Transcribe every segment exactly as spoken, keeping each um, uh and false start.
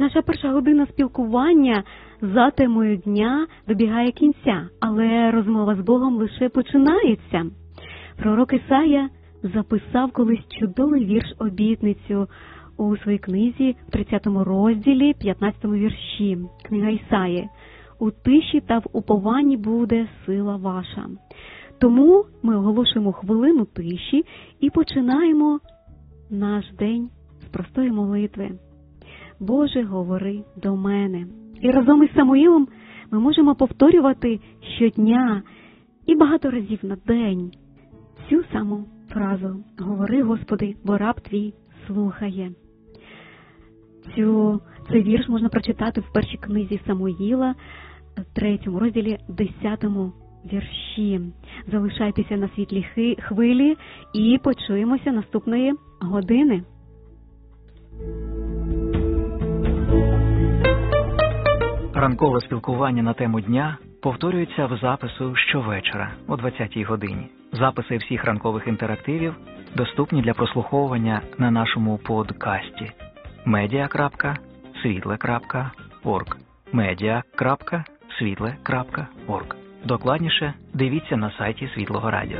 наша перша година спілкування за темою дня добігає кінця, але розмова з Богом лише починається. Пророк Ісая записав колись чудовий вірш обітницю у своїй книзі в тридцятому розділі, п'ятнадцятому вірші. Книга Ісаї. «У тиші та в упованні буде сила ваша». Тому ми оголошуємо хвилину тиші і починаємо наш день з простої молитви. «Боже, говори до мене». І разом із Самуїлом ми можемо повторювати щодня і багато разів на день цю саму фразу «Говори, Господи, бо раб твій слухає». Цю, цей вірш можна прочитати в першій книзі Самуїла, в третьому розділі, десятому вірші. Залишайтеся на світлій хвилі і почуємося наступної години. Ранкове спілкування на тему дня повторюється в запису щовечора о двадцятій годині. Записи всіх ранкових інтерактивів доступні для прослуховування на нашому подкасті медіа крапка світле крапка орг медіа крапка світле крапка орг. Докладніше дивіться на сайті Світлого Радіо.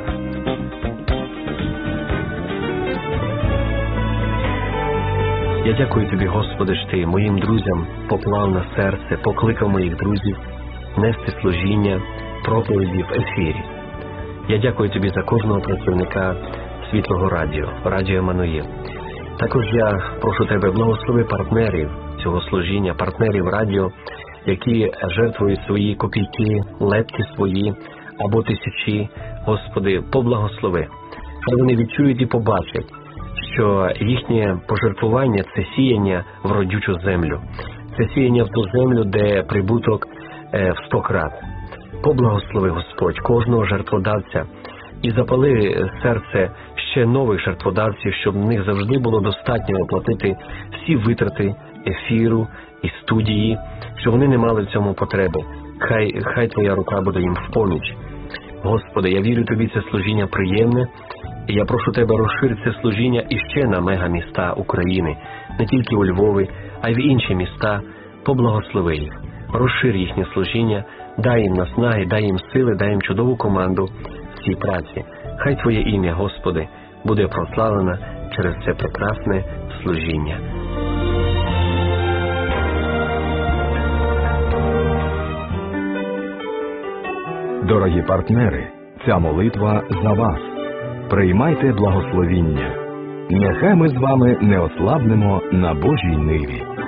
Я дякую Тобі, Господи, що Ти моїм друзям поклав на серце, покликав моїх друзів нести служіння, проповіді в ефірі. Я дякую Тобі за кожного працівника Світлого Радіо, Радіо Еммануїл. Також я прошу Тебе, благослови партнерів цього служіння, партнерів радіо, які жертвують свої копійки, лепки свої або тисячі. Господи, поблагослови. Хай вони відчують і побачать, що їхнє пожертвування – це сіяння в родючу землю. Це сіяння в ту землю, де прибуток е, в сто крат. Поблагослови, Господь, кожного жертводавця і запали серце ще нових жертводавців, щоб в них завжди було достатньо оплатити всі витрати ефіру і студії, щоб вони не мали в цьому потреби. Хай, хай Твоя рука буде їм в поміч. Господи, я вірю Тобі, це служіння приємне, і я прошу Тебе, розширь це служіння іще на мегаміста України, не тільки у Львові, а й в інші міста. Поблагослови їх, розширь їхнє служіння, дай їм наснаги, дай їм сили, дай їм чудову команду в цій праці. Хай Твоє ім'я, Господи, буде прославлено через це прекрасне служіння. Дорогі партнери, ця молитва за вас. Приймайте благословіння. Нехай ми з вами не ослабнемо на Божій ниві.